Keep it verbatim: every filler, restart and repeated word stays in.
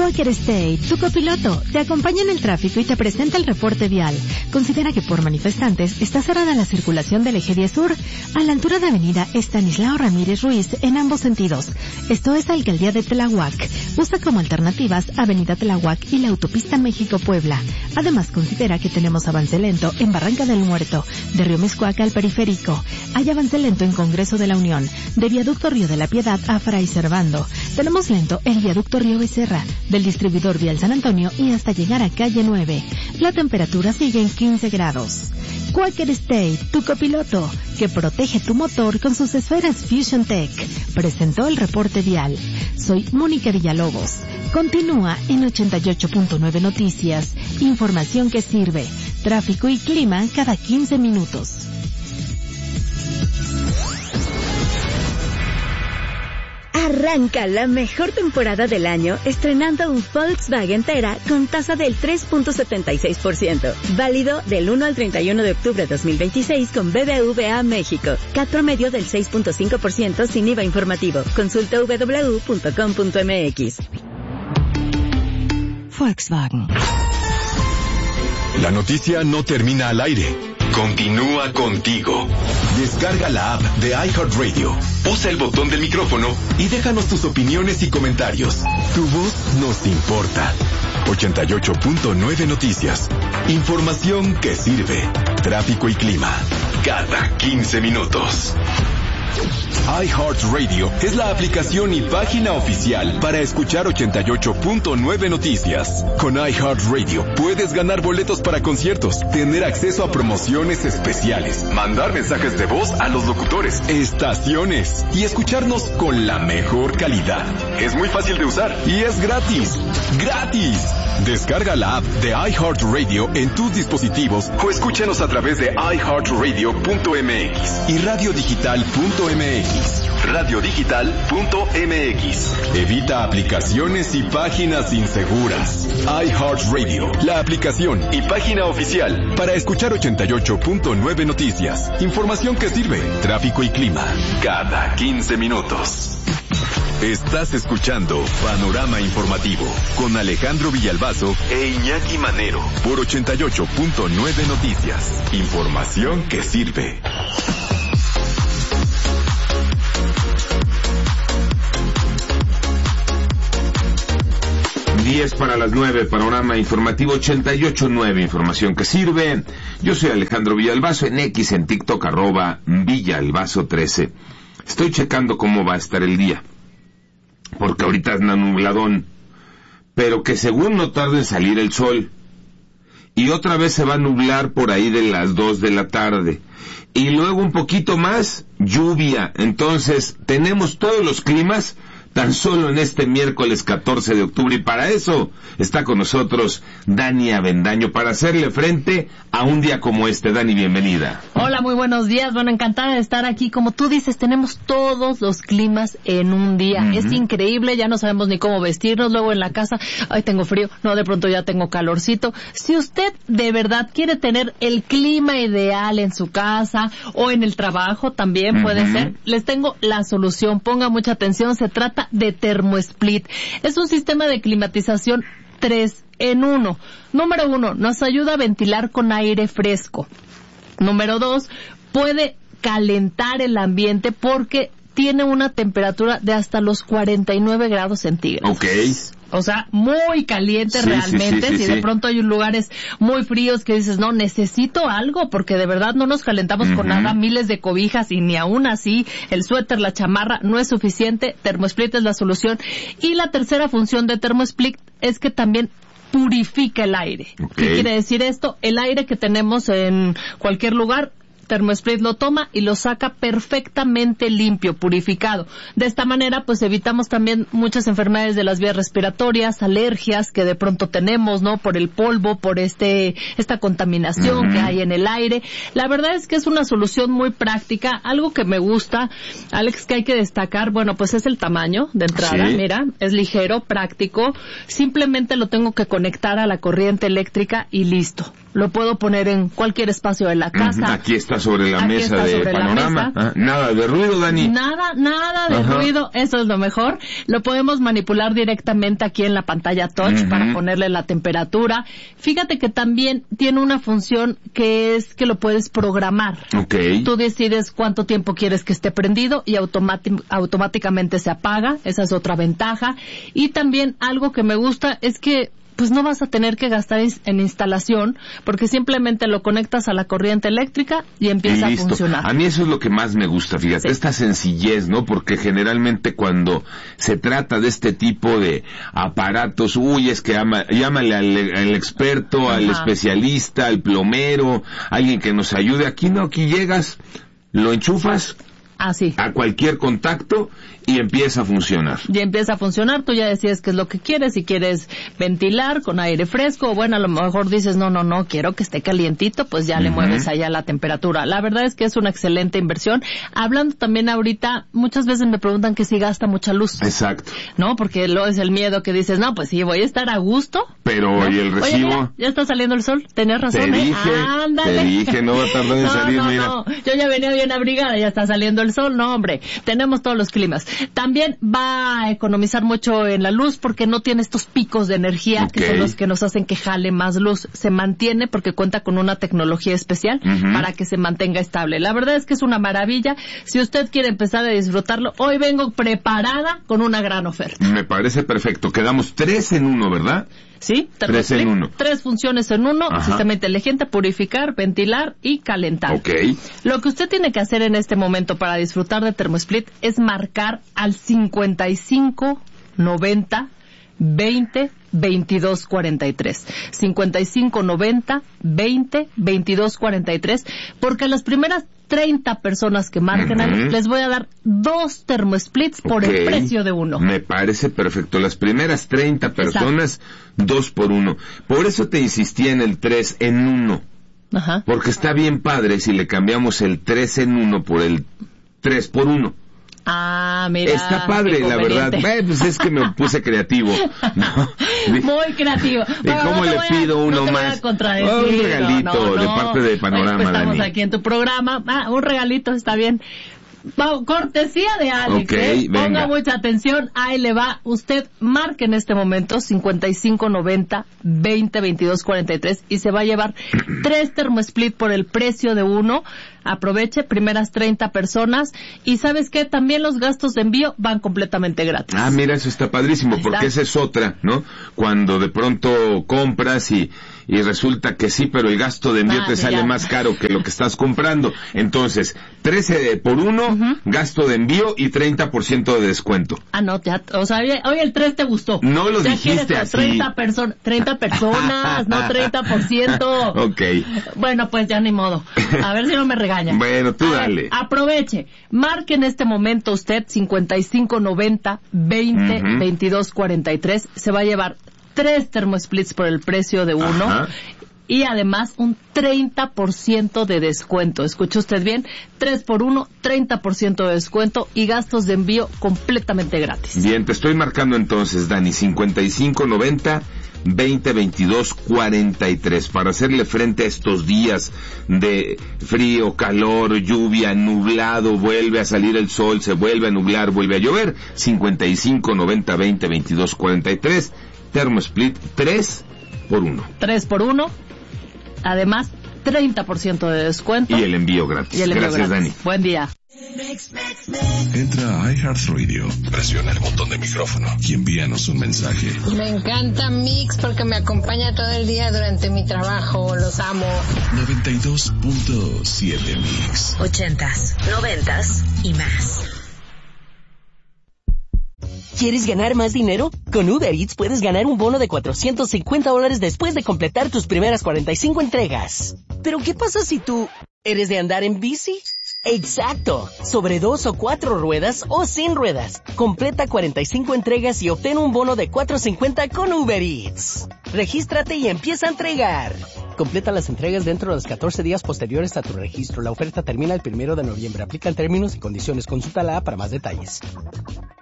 Quaker State, tu copiloto, te acompaña en el tráfico y te presenta el reporte vial. Considera que por manifestantes está cerrada la circulación del eje diez Sur a la altura de avenida Estanislao Ramírez Ruiz en ambos sentidos. Esto es Alcaldía de Tláhuac. Usa como alternativas avenida Tláhuac y la autopista México-Puebla. Además, considera que tenemos avance lento en Barranca del Muerto, de Río Mezcuac al Periférico. Hay avance lento en Congreso de la Unión, de Viaducto Río de la Piedad a Fray Servando. Tenemos lento el Viaducto Río Becerra, del distribuidor vial San Antonio y hasta llegar a calle nueve. La temperatura sigue en quince grados. Quaker State, tu copiloto, que protege tu motor con sus esferas Fusion Tech, presentó el reporte vial. Soy Mónica Villalobos. Continúa en ochenta y ocho punto nueve Noticias. Información que sirve. Tráfico y clima cada quince minutos. Arranca la mejor temporada del año estrenando un Volkswagen Tera con tasa del tres punto setenta y seis por ciento. Válido del uno al treinta y uno de octubre de dos mil veintiséis con B B V A México. C A T promedio del seis punto cinco por ciento sin I V A informativo. Consulta w w w punto com punto m x. Volkswagen. La noticia no termina al aire. Continúa contigo. Descarga la app de iHeartRadio. Usa el botón del micrófono y déjanos tus opiniones y comentarios. Tu voz nos importa. ochenta y ocho punto nueve Noticias. Información que sirve. Tráfico y clima. Cada quince minutos. iHeartRadio es la aplicación y página oficial para escuchar ochenta y ocho punto nueve Noticias. Con iHeartRadio puedes ganar boletos para conciertos, tener acceso a promociones especiales, mandar mensajes de voz a los locutores, estaciones y escucharnos con la mejor calidad. Es muy fácil de usar y es gratis. ¡Gratis! Descarga la app de iHeartRadio en tus dispositivos o escúchanos a través de i heart radio punto m x y radio digital punto m x. radio digital punto m x. Evita aplicaciones y páginas inseguras. iHeartRadio, la aplicación y página oficial para escuchar ochenta y ocho punto nueve Noticias. Información que sirve. Tráfico y clima. Cada quince minutos. Estás escuchando Panorama Informativo con Alejandro Villalbazo e Iñaki Manero por ochenta y ocho punto nueve Noticias. Información que sirve. diez para las nueve, Panorama Informativo ochenta y ocho punto nueve, información que sirve. Yo soy Alejandro Villalbazo, en X, en TikTok, arroba Villalbazo trece. Estoy checando cómo va a estar el día, porque ahorita es nubladón, pero que según no tarda en salir el sol, y otra vez se va a nublar por ahí de las dos de la tarde, y luego un poquito más, lluvia. Entonces tenemos todos los climas tan solo en este miércoles catorce de octubre, y para eso está con nosotros Dani Avendaño, para hacerle frente a un día como este. Dani, bienvenida. Hola, muy buenos días. Bueno, encantada de estar aquí. Como tú dices, tenemos todos los climas en un día. Uh-huh. Es increíble, ya no sabemos ni cómo vestirnos. Luego en la casa, ay, tengo frío. No, de pronto ya tengo calorcito. Si usted de verdad quiere tener el clima ideal en su casa o en el trabajo, también uh-huh. puede ser, les tengo la solución. Ponga mucha atención, se trata de ThermoSplit. Es un sistema de climatización tres en uno. Número uno, nos ayuda a ventilar con aire fresco. Número dos, puede calentar el ambiente porque tiene una temperatura de hasta los cuarenta y nueve grados centígrados. Ok. O sea, muy caliente sí, realmente. Sí, sí, sí, si de sí. pronto hay lugares muy fríos que dices, no, necesito algo, porque de verdad no nos calentamos uh-huh. con nada, miles de cobijas, y ni aún así el suéter, la chamarra no es suficiente. ThermoSplit es la solución. Y la tercera función de ThermoSplit es que también purifica el aire. Okay. ¿Qué quiere decir esto? El aire que tenemos en cualquier lugar, ThermoSplit lo toma y lo saca perfectamente limpio, purificado. De esta manera, pues evitamos también muchas enfermedades de las vías respiratorias, alergias que de pronto tenemos, ¿no? Por el polvo, por este, esta contaminación uh-huh. que hay en el aire. La verdad es que es una solución muy práctica. Algo que me gusta, Alex, que hay que destacar, bueno, pues es el tamaño de entrada. ¿Sí? Mira, es ligero, práctico. Simplemente lo tengo que conectar a la corriente eléctrica y listo. lo puedo poner en cualquier espacio de la casa. Aquí está sobre la Aquí mesa está de sobre panorama. La mesa. Ah, nada de ruido, Dani. Nada, nada de Ajá. ruido, eso es lo mejor. Lo podemos manipular directamente aquí en la pantalla touch uh-huh. para ponerle la temperatura. Fíjate que también tiene una función que es que lo puedes programar. Okay. Tú decides cuánto tiempo quieres que esté prendido y automati- automáticamente se apaga. Esa es otra ventaja. Y también algo que me gusta es que pues no vas a tener que gastar en instalación, porque simplemente lo conectas a la corriente eléctrica y empieza y a funcionar. A mí eso es lo que más me gusta, fíjate, sí. esta sencillez, ¿no? Porque generalmente cuando se trata de este tipo de aparatos, uy, es que ama, llámale al, al experto, Ajá. al especialista, al plomero, alguien que nos ayude. Aquí no, aquí llegas, lo enchufas, Así. a cualquier contacto y empieza a funcionar. Y empieza a funcionar, tú ya decides qué es lo que quieres, si quieres ventilar con aire fresco, o bueno, a lo mejor dices, no, no, no, quiero que esté calientito, pues ya uh-huh. le mueves allá la temperatura. La verdad es que es una excelente inversión. Hablando también ahorita, muchas veces me preguntan que si gasta mucha luz. Exacto. ¿No? Porque luego es el miedo que dices, no, pues sí, voy a estar a gusto. Pero, ¿no? ¿y el recibo? Oye, mira, ya está saliendo el sol, tenías razón, te ¿eh? Dije, Ándale. Te dije, no va a tardar en no, salir, no, mira. No, yo ya venía bien abrigada, ya está saliendo el sol, no, hombre, tenemos todos los climas. También va a economizar mucho en la luz porque no tiene estos picos de energía okay. que son los que nos hacen que jale más luz. Se mantiene porque cuenta con una tecnología especial uh-huh. para que se mantenga estable. La verdad es que es una maravilla. Si usted quiere empezar a disfrutarlo, hoy vengo preparada con una gran oferta. Me parece perfecto. Quedamos tres en uno, ¿verdad? Sí, tres en uno. Tres funciones en uno, Ajá. sistema inteligente, purificar, ventilar y calentar. Okay. Lo que usted tiene que hacer en este momento para disfrutar de ThermoSplit es marcar al cincuenta y cinco noventa veinte veintidós cuarenta y tres. cincuenta y cinco noventa veinte veintidós cuarenta y tres, porque a las primeras treinta personas que marquen uh-huh. ahí, les voy a dar dos ThermoSplits por okay. el precio de uno. Me parece perfecto. Las primeras treinta personas, Exacto. dos por uno. Por eso te insistía en el tres en uno. Ajá. Porque está bien padre si le cambiamos el tres en uno por el tres por uno. Ah, mira. Está padre, la verdad. Eh, pues es que me puse creativo. ¿No? Muy creativo. ¿Y cómo no le pido a, uno no más? Oh, un regalito no, no, de parte de Panorama, pues estamos Dani. aquí en tu programa. Ah, un regalito, está bien. Va, cortesía de Alex, okay, ¿eh? Ponga mucha atención, ahí le va. Usted marque en este momento cincuenta y cinco noventa veinte veintidós cuarenta y tres y se va a llevar tres ThermoSplit por el precio de uno. Aproveche, primeras treinta personas. Y ¿sabes qué? También los gastos de envío van completamente gratis. Ah, mira, eso está padrísimo, porque esa es otra, ¿no? Cuando de pronto compras y, y resulta que sí, pero el gasto de envío ah, te sale ya. más caro que lo que estás comprando. Entonces, trece por uno, uh-huh. gasto de envío y treinta por ciento de descuento. Ah, no, ya, o sea, hoy el tres te gustó. No lo ya dijiste así. treinta, perso- treinta personas, no treinta por ciento. Ok. Bueno, pues ya ni modo. A ver si no me regañan. Bueno, tú ver, dale. Aproveche. Marque en este momento usted cincuenta y cinco noventa veinte uh-huh. veintidós cuarenta y tres. Se va a llevar tres ThermoSplits por el precio de uno. Ajá. Y además un treinta por ciento de descuento. ¿Escuchó usted bien? tres por uno, treinta por ciento de descuento y gastos de envío completamente gratis. Bien, te estoy marcando entonces, Dani, cincuenta y cinco noventa veinte veintidós cuarenta y tres para hacerle frente a estos días de frío, calor, lluvia, nublado, vuelve a salir el sol, se vuelve a nublar, vuelve a llover. cincuenta y cinco noventa veinte veintidós cuarenta y tres, ThermoSplit tres por uno. tres por uno. Además, treinta por ciento de descuento. Y el envío gratis. Y el envío Gracias, gratis. Dani. Buen día. Entra a iHeartRadio, presiona el botón de micrófono y envíanos un mensaje. Me encanta Mix porque me acompaña todo el día durante mi trabajo. Los amo. noventa y dos punto siete Mix. Ochentas, noventas y más. ¿Quieres ganar más dinero? Con Uber Eats puedes ganar un bono de cuatrocientos cincuenta dólares después de completar tus primeras cuarenta y cinco entregas. ¿Pero qué pasa si tú eres de andar en bici? ¡Exacto! Sobre dos o cuatro ruedas o sin ruedas. Completa cuarenta y cinco entregas y obtén un bono de cuatrocientos cincuenta con Uber Eats. Regístrate y empieza a entregar. Completa las entregas dentro de los catorce días posteriores a tu registro. La oferta termina el primero de noviembre. Aplican términos y condiciones. Consulta la app para más detalles.